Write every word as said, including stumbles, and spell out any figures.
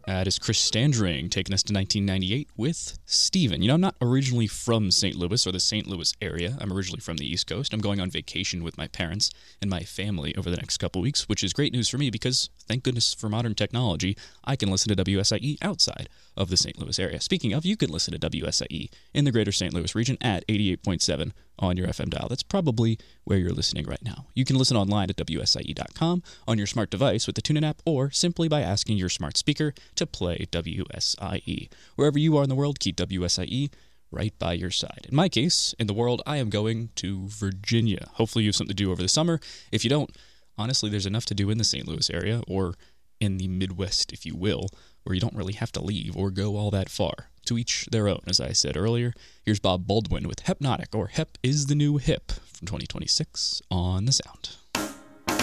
That is Chris Standring taking us to nineteen ninety-eight with Steven. You know, I'm not originally from Saint Louis or the Saint Louis area. I'm originally from the East Coast. I'm going on vacation with my parents and my family over the next couple weeks, which is great news for me because, thank goodness for modern technology, I can listen to W S I E outside of the Saint Louis area. Speaking of, you can listen to W S I E in the greater Saint Louis region at eighty-eight point seven on your F M dial. That's probably where you're listening right now. You can listen online at W S I E dot com on your smart device with the TuneIn app or simply by asking your smart speaker to play W S I E. Wherever you are in the world, keep W S I E right by your side. In my case, in the world, I am going to Virginia. Hopefully you have something to do over the summer. If you don't, honestly, there's enough to do in the Saint Louis area or in the Midwest, if you will, where you don't really have to leave or go all that far. To each their own, as I said earlier. Here's Bob Baldwin with Hypnotic, or Hep is the New Hip, from twenty twenty-six on The Sound.